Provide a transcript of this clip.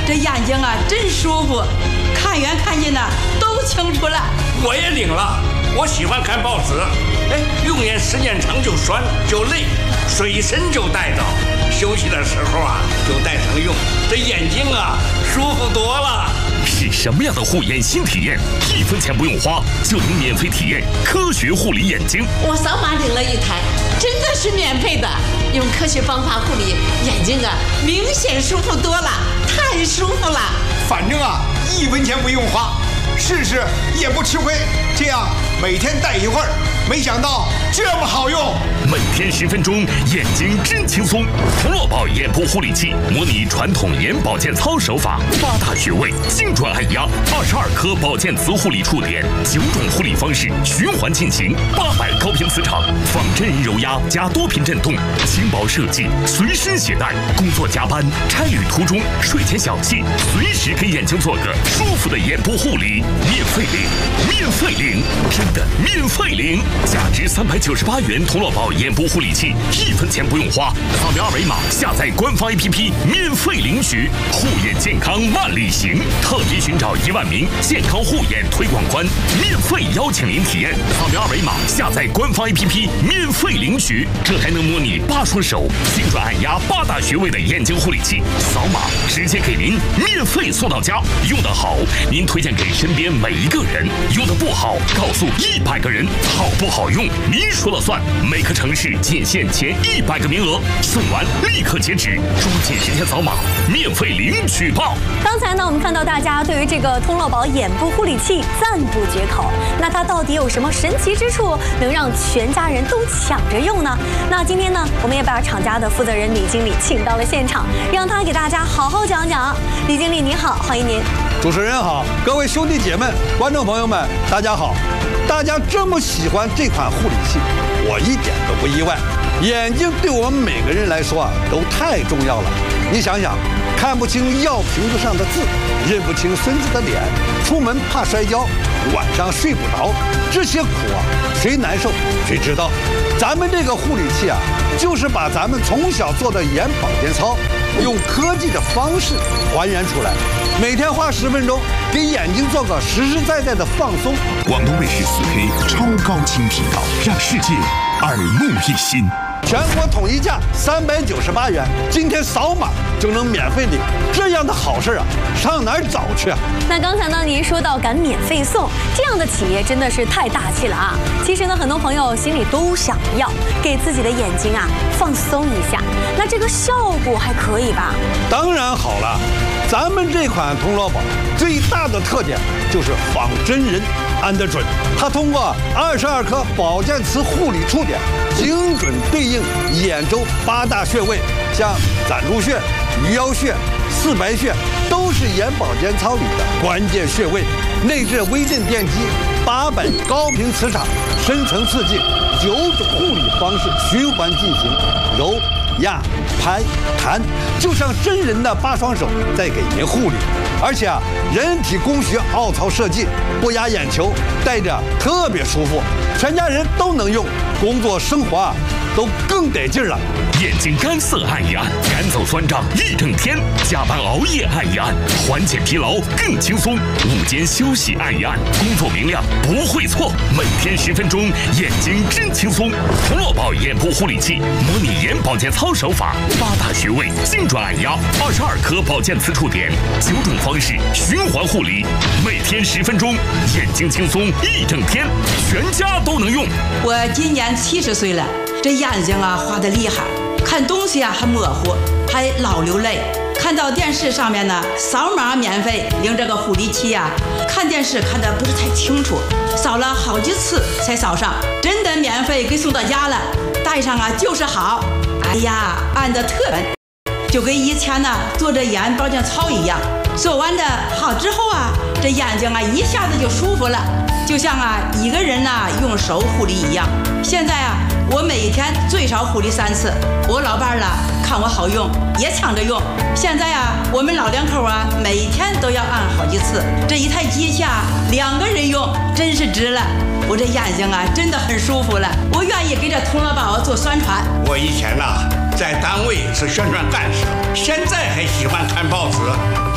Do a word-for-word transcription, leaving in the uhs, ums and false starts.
这眼睛啊真舒服，看远看近呢都清楚了。 我也领了，我喜欢看报纸，哎，用眼时间长就酸就累，随身就带着，休息的时候啊就带上用，这眼睛啊舒服多了。 是什么样的护眼新体验？一分钱不用花就能免费体验科学护理眼睛。 我扫码领了一台，真的是免费的。用科学方法护理眼睛啊，明显舒服多了，太舒服了。 反正啊，一分钱不用花，试试也不吃亏。这样每天戴一会儿，没想到这么好用。 每天十分钟，眼睛真轻松。童乐宝眼部护理器模拟传统眼保健操手法，八大穴位精准按压，二十二颗保健磁护理触点，九种护理方式循环进行，八百高频磁场，仿真人揉压加多频震动，轻薄设计，随身携带。工作加班、差旅途中、睡前小憩，随时给眼睛做个舒服的眼部护理，免费领，免费领，真的免费领，价值三百九十八元童乐宝眼部护理器，一分钱不用花，扫描二维码下载官方 A P P 免费领取。护眼健康万里行，特别寻找一万名健康护眼推广官，免费邀请您体验。扫描二维码下载官方 A P P 免费领取。这还能模拟八双手精准按压八大穴位的眼睛护理器，扫码直接给您免费送到家。用得好，您推荐给身边每一个人；用得不好，告诉一百个人。好不好用，您说了算。每个城市仅限前一百个名额，送完立刻截止，抓紧时间扫码，免费领取吧。 刚才呢，我们看到大家对于这个通乐宝眼部护理器赞不绝口。那它到底有什么神奇之处，能让全家人都抢着用呢？那今天呢，我们也把厂家的负责人李经理请到了现场，让他给大家好好讲讲。李经理您好，欢迎您。 主持人好，各位兄弟姐妹、观众朋友们，大家好。大家这么喜欢这款护理器，我一点都不意外。眼睛对我们每个人来说啊，都太重要了。你想想，看不清药瓶子上的字，认不清孙子的脸，出门怕摔跤，晚上睡不着，这些苦啊，谁难受谁知道。咱们这个护理器啊，就是把咱们从小做的眼保健操，用科技的方式还原出来，每天花十分钟，给眼睛做个实实在在的放松。 广东卫视四 K 超高清频道，让世界耳目一新。 全国统一价三百九十八元，今天扫码就能免费领，这样的好事啊，上哪儿找去啊？ 那刚才呢，您说到敢免费送，这样的企业真的是太大气了啊！其实呢，很多朋友心里都想要给自己的眼睛啊放松一下，那这个效果还可以吧？ 当然好了，咱们这款童乐宝最大的特点就是仿真人按得准，它通过二十二颗保健磁护理触点，精准对应眼周八大穴位，像攒珠穴、鱼腰穴、四白穴，都是眼保健操里的关键穴位。内置微震电机，八百高频磁场，深层刺激，九种护理方式循环进行，揉、压、拍、弹，就像真人的八双手在给您护理。而且啊，人体工学凹槽设计，不压眼球，戴着特别舒服，全家人都能用，工作生活啊都更得劲了。 眼睛干涩按一按，赶走酸胀一整天；加班熬夜按一按，缓解疲劳更轻松；午间休息按一按，工作明亮不会错。每天十分钟，眼睛真轻松。童乐宝眼部护理器模拟眼保健操手法，八大穴位精准按压，二十二颗保健磁触点，九种方式循环护理，每天十分钟，眼睛轻松一整天，全家都能用。 我今年七十岁了，这眼睛啊花得厉害，看东西啊还模糊，还老流泪。看到电视上面呢，扫码免费领这个护理器啊，看电视看得不是太清楚，扫了好几次才扫上，真的免费给送到家了，戴上啊就是好。哎呀，按得特准，就跟以前呢做着眼保健操一样。做完的好之后啊，这眼睛啊一下子就舒服了，就像啊一个人呐、啊、用手护理一样。现在啊，我每天最少护理三次，我老伴儿啦看我好用，也抢着用。现在啊，我们老两口啊每天都要按好几次，这一台机器啊两个人用真是值了。我这眼睛啊真的很舒服了，我愿意给这童乐宝做宣传。 我以前呐、啊、在单位是宣传干事，现在还喜欢看报纸。